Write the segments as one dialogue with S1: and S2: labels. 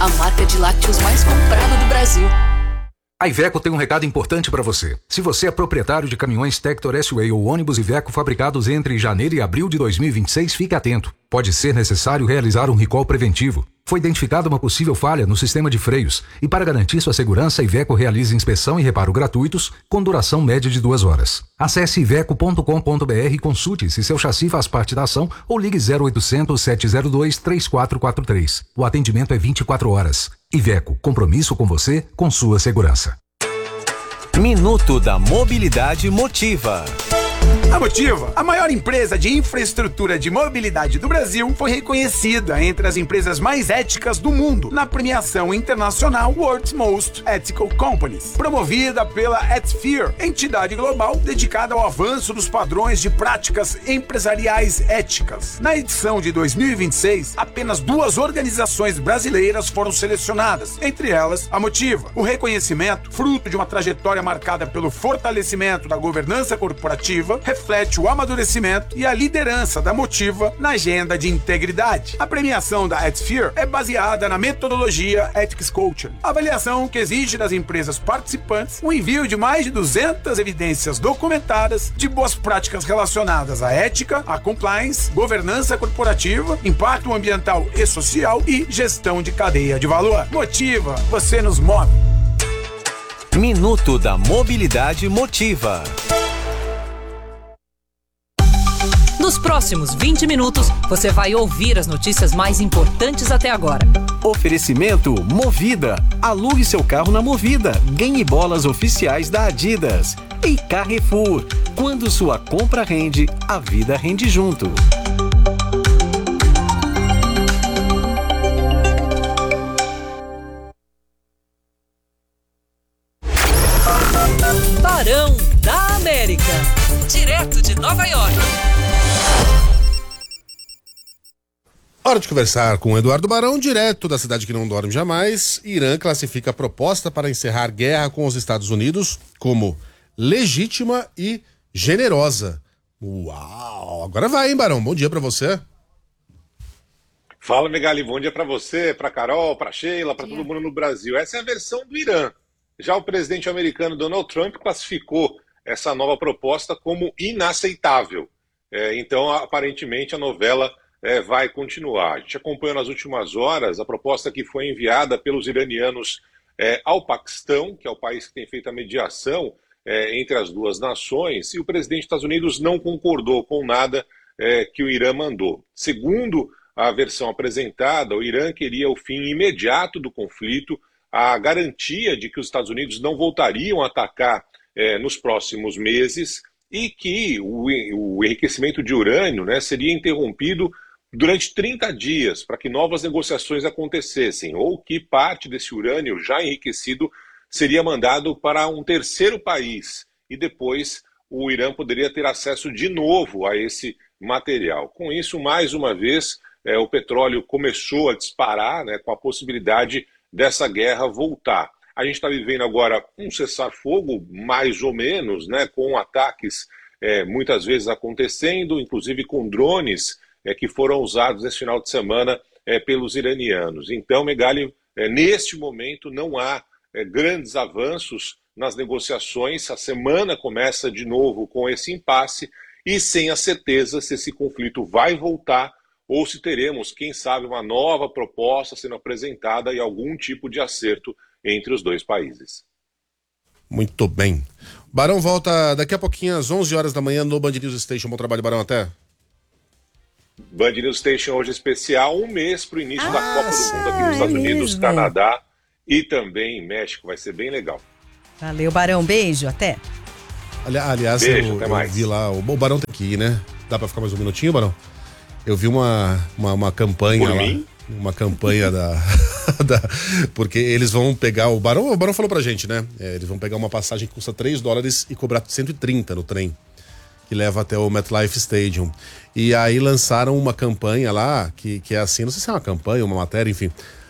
S1: a marca de lácteos mais comprada do Brasil.
S2: A Iveco tem um recado importante para você. Se você é proprietário de caminhões Tector S-Way ou ônibus Iveco fabricados entre janeiro e abril de 2026, fique atento. Pode ser necessário realizar um recall preventivo. Foi identificada uma possível falha no sistema de freios e, para garantir sua segurança, a Iveco realiza inspeção e reparo gratuitos com duração média de 2 horas. Acesse iveco.com.br e consulte se seu chassi faz parte da ação ou ligue 0800 702 3443. O atendimento é 24 horas. Iveco, compromisso com você, com sua segurança.
S3: Minuto da Mobilidade Motiva.
S4: A Motiva, a maior empresa de infraestrutura de mobilidade do Brasil, foi reconhecida entre as empresas mais éticas do mundo na premiação internacional World's Most Ethical Companies, promovida pela Ethisphere, entidade global dedicada ao avanço dos padrões de práticas empresariais éticas. Na edição de 2026, apenas 2 organizações brasileiras foram selecionadas, entre elas a Motiva. O reconhecimento, fruto de uma trajetória marcada pelo fortalecimento da governança corporativa, reflete o amadurecimento e a liderança da Motiva na agenda de integridade. A premiação da Ethisphere é baseada na metodologia Ethics Culture, avaliação que exige das empresas participantes o envio de mais de 200 evidências documentadas de boas práticas relacionadas à ética, à compliance, governança corporativa, impacto ambiental e social e gestão de cadeia de valor. Motiva, você nos move.
S3: Minuto da Mobilidade Motiva.
S5: Nos próximos 20 minutos, você vai ouvir as notícias mais importantes até agora.
S3: Oferecimento Movida. Alugue seu carro na Movida. Ganhe bolas oficiais da Adidas. E Carrefour. Quando sua compra rende, a vida rende junto.
S5: Barão da América. Direto de Nova York.
S6: Hora de conversar com o Eduardo Barão, direto da cidade que não dorme jamais. Irã classifica a proposta para encerrar guerra com os Estados Unidos como legítima e generosa. Uau! Agora vai, hein, Barão? Bom dia pra você.
S7: Fala, Megali. Bom dia pra você, pra Carol, pra Sheila, pra todo mundo no Brasil. Essa é a versão do Irã. Já o presidente americano Donald Trump classificou essa nova proposta como inaceitável. Então, aparentemente, a novela vai continuar. A gente acompanhou nas últimas horas a proposta que foi enviada pelos iranianos ao Paquistão, que é o país que tem feito a mediação entre as duas nações, e o presidente dos Estados Unidos não concordou com nada que o Irã mandou. Segundo a versão apresentada, o Irã queria o fim imediato do conflito, a garantia de que os Estados Unidos não voltariam a atacar nos próximos meses e que o enriquecimento de urânio seria interrompido durante 30 dias para que novas negociações acontecessem, ou que parte desse urânio já enriquecido seria mandado para um terceiro país e depois o Irã poderia ter acesso de novo a esse material. Com isso, mais uma vez, o petróleo começou a disparar, com a possibilidade dessa guerra voltar. A gente está vivendo agora um cessar-fogo, mais ou menos, com ataques muitas vezes acontecendo, inclusive com drones que foram usados nesse final de semana pelos iranianos. Então, Megali, neste momento não há grandes avanços nas negociações. A semana começa de novo com esse impasse e sem a certeza se esse conflito vai voltar ou se teremos, quem sabe, uma nova proposta sendo apresentada e algum tipo de acerto entre os dois países.
S6: Muito bem. Barão volta daqui a pouquinho às 11 horas da manhã no Band News Station. Bom trabalho, Barão, até.
S7: Band News Station hoje especial, um mês para o início da Copa do Mundo aqui nos Estados Unidos, Canadá e também México. Vai ser bem legal.
S8: Valeu, Barão. Beijo, até.
S6: Aliás,
S7: beijo,
S6: eu vi lá, o Barão tem que ir, né? Dá para ficar mais um minutinho, Barão? Eu vi uma campanha lá. Uma campanha porque eles vão pegar o Barão falou pra gente, né? Eles vão pegar uma passagem que custa $3 e cobrar 130 no trem que leva até o MetLife Stadium. E aí lançaram uma campanha lá que é assim, não sei se é uma campanha, uma matéria, enfim.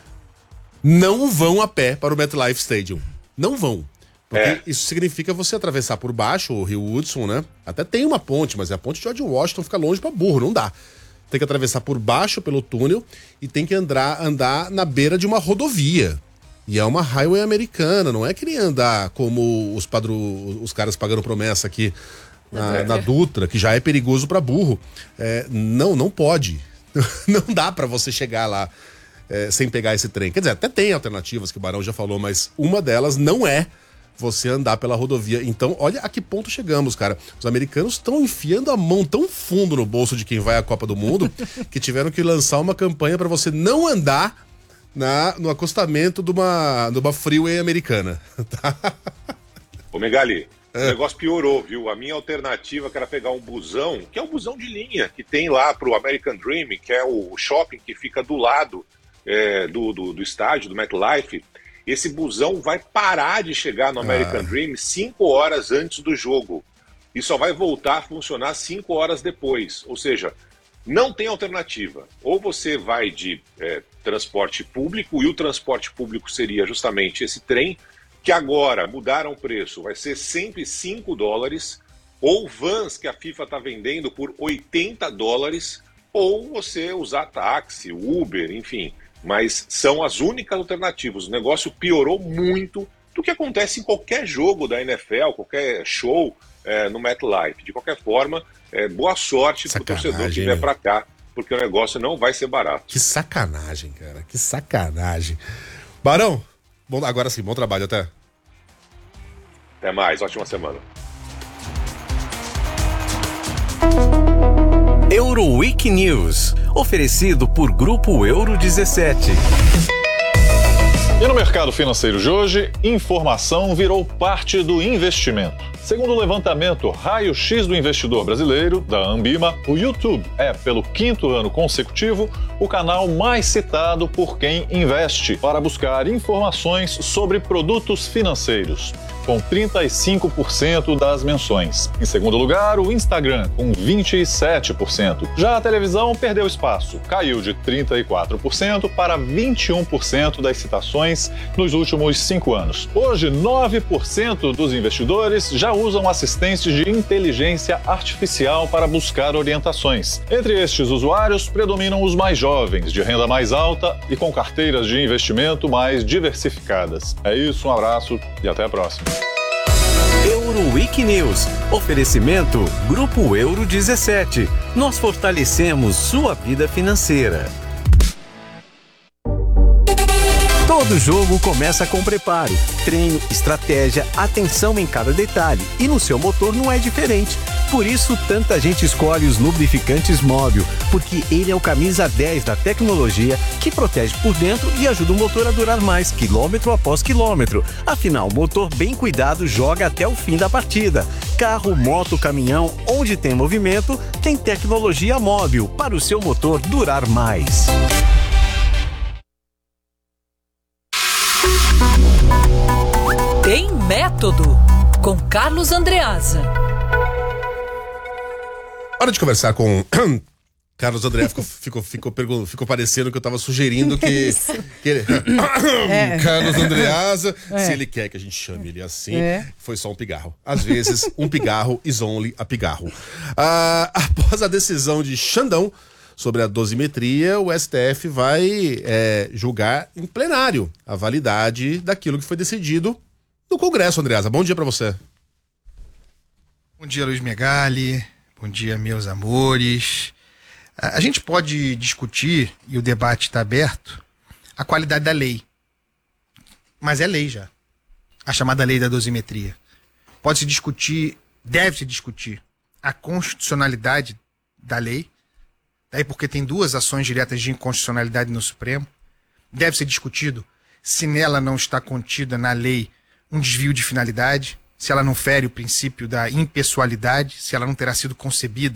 S6: Não vão a pé para o MetLife Stadium. Não vão. Porque isso significa você atravessar por baixo o Rio Hudson, né? Até tem uma ponte, mas a ponte de George Washington fica longe pra burro, não dá. tem que atravessar por baixo pelo túnel e tem que andar na beira de uma rodovia. E é uma highway americana, não é que nem andar como os caras pagando promessa aqui na Dutra, que já é perigoso para burro. Não pode. Não dá para você chegar lá sem pegar esse trem. Quer dizer, até tem alternativas que o Barão já falou, mas uma delas não é você andar pela rodovia. Então, olha a que ponto chegamos, cara. Os americanos estão enfiando a mão tão fundo no bolso de quem vai à Copa do Mundo que tiveram que lançar uma campanha para você não andar no acostamento de uma freeway americana. Tá?
S7: Ô Megali, o negócio piorou, viu? A minha alternativa que era pegar um busão, que é um busão de linha, que tem lá pro American Dream, que é o shopping que fica do lado do estádio, do MetLife. Esse busão vai parar de chegar no American Dream 5 horas antes do jogo. E só vai voltar a funcionar 5 horas depois. Ou seja, não tem alternativa. Ou você vai de transporte público, e o transporte público seria justamente esse trem, que agora mudaram o preço, vai ser $105, ou vans que a FIFA está vendendo por $80, ou você usar táxi, Uber, enfim. Mas são as únicas alternativas. O negócio piorou muito do que acontece em qualquer jogo da NFL, qualquer show no MetLife. De qualquer forma, boa sorte para o torcedor que vier para cá, porque o negócio não vai ser barato.
S6: Que sacanagem, cara. Que sacanagem. Barão, agora sim, bom trabalho, até.
S7: Até mais, ótima semana.
S3: Euroweek News, oferecido por Grupo Euro 17.
S9: E no mercado financeiro de hoje, informação virou parte do investimento. Segundo o levantamento Raio-X do Investidor Brasileiro, da Ambima, o YouTube é, pelo 5º ano consecutivo, o canal mais citado por quem investe para buscar informações sobre produtos financeiros, com 35% das menções. Em segundo lugar, o Instagram, com 27%. Já a televisão perdeu espaço, caiu de 34% para 21% das citações nos últimos 5 anos. Hoje, 9% dos investidores já usam assistentes de inteligência artificial para buscar orientações. Entre estes usuários, predominam os mais jovens, de renda mais alta e com carteiras de investimento mais diversificadas. É isso, um abraço e até a próxima.
S3: Euroweek News. Oferecimento Grupo Euro 17. Nós fortalecemos sua vida financeira. Todo jogo começa com preparo, treino, estratégia, atenção em cada detalhe. E no seu motor não é diferente. Por isso, tanta gente escolhe os lubrificantes Móbil, porque ele é o camisa 10 da tecnologia que protege por dentro e ajuda o motor a durar mais, quilômetro após quilômetro. Afinal, o motor bem cuidado joga até o fim da partida. Carro, moto, caminhão, onde tem movimento, tem tecnologia Móbil para o seu motor durar mais.
S5: Tem Método, com Carlos Andreasa.
S6: Hora de conversar com Carlos André. Ficou parecendo que eu tava sugerindo que Carlos Andreasa, se ele quer que a gente chame ele assim, foi só um pigarro. Às vezes, um pigarro is only a pigarro. Após a decisão de Xandão sobre a dosimetria, o STF vai julgar em plenário a validade daquilo que foi decidido no Congresso, Andreasa. Bom dia pra você.
S10: Bom dia, Luiz Megali. Bom dia, meus amores. A gente pode discutir, e o debate está aberto, a qualidade da lei. Mas é lei já. A chamada lei da dosimetria. Pode-se discutir, deve-se discutir a constitucionalidade da lei. Daí porque tem 2 ações diretas de inconstitucionalidade no Supremo. Deve ser discutido se nela não está contida na lei um desvio de finalidade, se ela não fere o princípio da impessoalidade, se ela não terá sido concebida